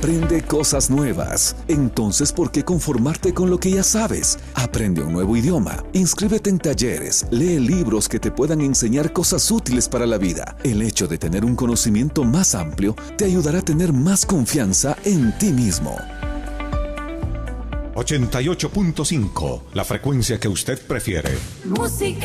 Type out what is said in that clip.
Aprende cosas nuevas. Entonces, ¿por qué conformarte con lo que ya sabes? Aprende un nuevo idioma. Inscríbete en talleres. Lee libros que te puedan enseñar cosas útiles para la vida. El hecho de tener un conocimiento más amplio te ayudará a tener más confianza en ti mismo. 88.5, la frecuencia que usted prefiere. Música.